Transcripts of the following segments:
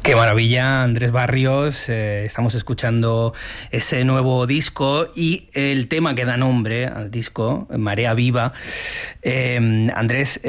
Qué maravilla, Andrés Barrios. Estamos escuchando ese nuevo disco y el tema que da nombre al disco, Marea Viva. Andrés,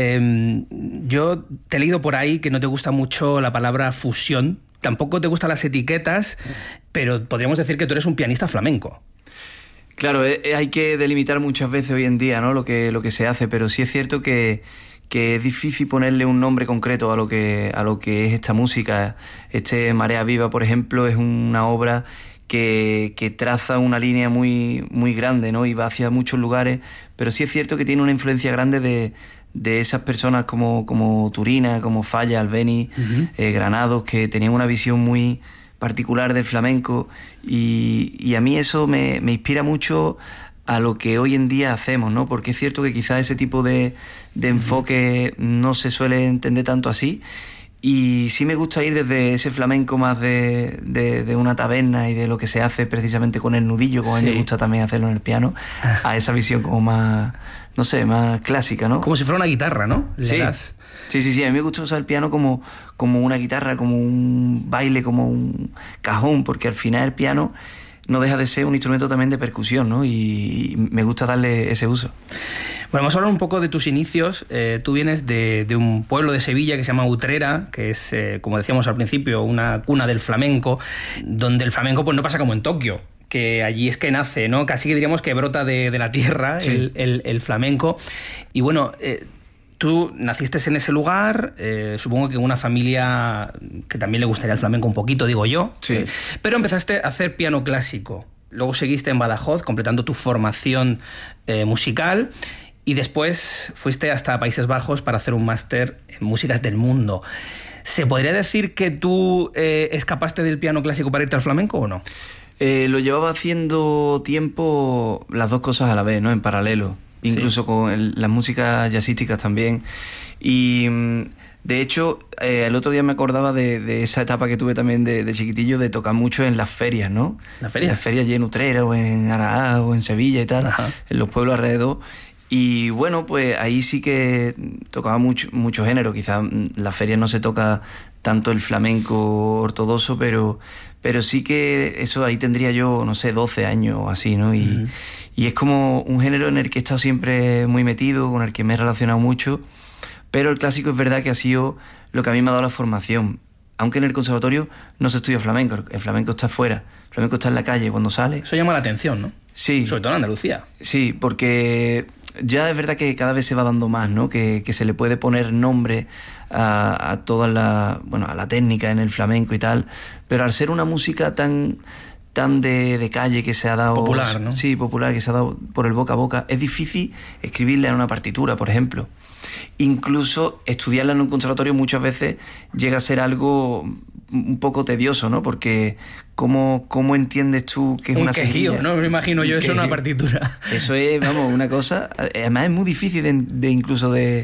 yo te he leído por ahí que no te gusta mucho la palabra fusión, tampoco te gustan las etiquetas, pero podríamos decir que tú eres un pianista flamenco. Claro, hay que delimitar muchas veces hoy en día, ¿no?, lo que se hace, pero sí es cierto que es difícil ponerle un nombre concreto a lo que es esta música. Marea Viva, por ejemplo, es una obra que traza una línea muy, muy grande, ¿no?, y va hacia muchos lugares, pero sí es cierto que tiene una influencia grande de esas personas como Turina, como Falla, Albeni, Granados, que tenían una visión muy particular del flamenco, y a mí eso me inspira mucho a lo que hoy en día hacemos, ¿no? Porque es cierto que quizás ese tipo de enfoque no se suele entender tanto así, y sí me gusta ir desde ese flamenco más de una taberna y de lo que se hace precisamente con el nudillo, como a mí me gusta también hacerlo en el piano, a esa visión como más, no sé, más clásica, ¿no? Como si fuera una guitarra, ¿no? Sí. Sí, a mí me gusta usar el piano como una guitarra, como un baile, como un cajón, porque al final el piano no deja de ser un instrumento también de percusión, ¿no? Y me gusta darle ese uso. Bueno, vamos a hablar un poco de tus inicios. Tú vienes de un pueblo de Sevilla que se llama Utrera, que es, como decíamos al principio, una cuna del flamenco, donde el flamenco pues no pasa como en Tokio, que allí es que nace, ¿no? Casi que diríamos que brota de la tierra, sí, el flamenco. Y bueno, tú naciste en ese lugar, supongo que en una familia que también le gustaría el flamenco un poquito, digo yo. Sí. Pero empezaste a hacer piano clásico. Luego seguiste en Badajoz, completando tu formación musical. Y después fuiste hasta Países Bajos para hacer un máster en músicas del mundo. ¿Se podría decir que tú escapaste del piano clásico para irte al flamenco o no? Lo llevaba haciendo tiempo las dos cosas a la vez, ¿no? En paralelo. Incluso con las músicas jazzísticas también. Y de hecho, el otro día me acordaba de esa etapa que tuve también de chiquitillo, de tocar mucho en las ferias, ¿no? ¿Las ferias? En las ferias allí en Utrera o en Araá o en Sevilla y tal, en los pueblos alrededor. Y bueno, pues ahí sí que tocaba mucho género. Quizás en las ferias no se toca tanto el flamenco ortodoxo, pero sí que eso ahí tendría yo, no sé, 12 años o así, ¿no? Y es como un género en el que he estado siempre muy metido, con el que me he relacionado mucho, pero el clásico es verdad que ha sido lo que a mí me ha dado la formación. Aunque en el conservatorio no se estudia flamenco, el flamenco está fuera, el flamenco está en la calle cuando sale. Eso llama la atención, ¿no? Sí. Sobre todo en Andalucía. Sí, porque ya es verdad que cada vez se va dando más, ¿no? Que se le puede poner nombre a toda a la técnica en el flamenco y tal, pero al ser una música tan de calle que se ha dado... Popular, ¿no? Sí, popular, que se ha dado por el boca a boca, es difícil escribirla en una partitura, por ejemplo. Incluso estudiarla en un conservatorio muchas veces llega a ser algo un poco tedioso, ¿no? Porque ¿cómo entiendes tú que es una quejío, ¿no? Me imagino yo eso en una partitura. Eso es, vamos, una cosa... Además es muy difícil de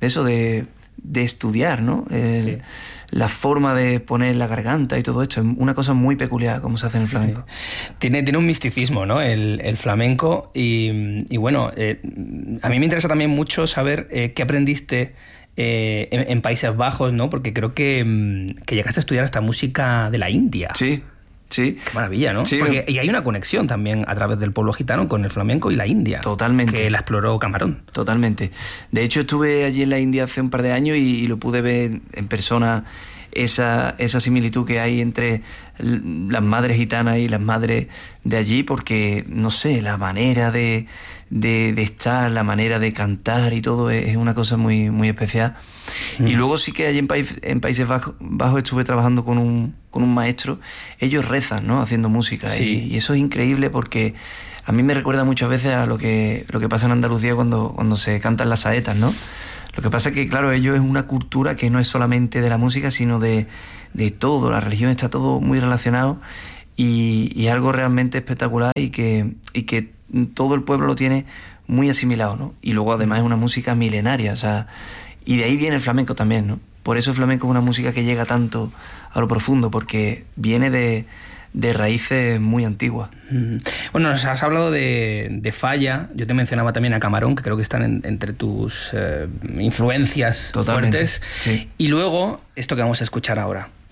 estudiar, ¿no? Sí. La forma de poner la garganta y todo esto es una cosa muy peculiar como se hace en el flamenco. Sí. Tiene un misticismo, ¿no? El flamenco y bueno, a mí me interesa también mucho saber qué aprendiste en Países Bajos, ¿no? Porque creo que llegaste a estudiar hasta música de la India. Sí. Sí. Qué maravilla, ¿no? Sí. Porque, y hay una conexión también a través del pueblo gitano con el flamenco y la India. Totalmente. Que la exploró Camarón. Totalmente. De hecho, estuve allí en la India hace un par de años y lo pude ver en persona, esa similitud que hay entre las madres gitanas y las madres de allí, porque, no sé, la manera de estar, la manera de cantar y todo es una cosa muy, muy especial. Y luego sí que allí en Países Bajos estuve trabajando con un maestro. Ellos rezan, ¿no? Haciendo música. Sí. Y eso es increíble porque a mí me recuerda muchas veces a lo que pasa en Andalucía cuando se cantan las saetas, ¿no? Lo que pasa es que, claro, ellos es una cultura que no es solamente de la música, sino de todo. La religión está todo muy relacionado y es algo realmente espectacular y que todo el pueblo lo tiene muy asimilado, ¿no? Y luego además es una música milenaria, o sea, y de ahí viene el flamenco también, ¿no? Por eso el flamenco es una música que llega tanto a lo profundo, porque viene de raíces muy antiguas. Bueno, nos has hablado de Falla, yo te mencionaba también a Camarón, que creo que están entre tus influencias. Totalmente, fuertes. Sí. Y luego, esto que vamos a escuchar ahora.